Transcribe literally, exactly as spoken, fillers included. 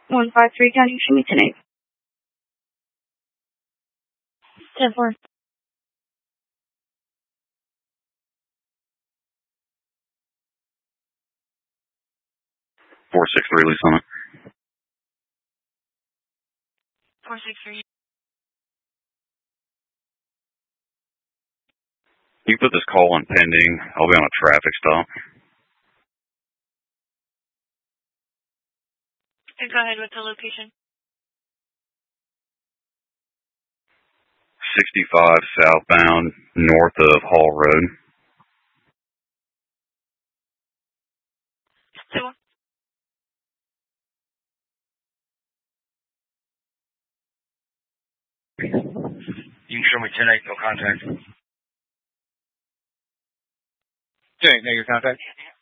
one five three County, show me ten eight. ten four. four six three, Lieutenant. four six three. You put this call on pending. I'll be on a traffic stop. Okay, go ahead with the location. sixty-five southbound, north of Hall Road. Two one. You can show me ten eight, no contact. ten eight, negative contact.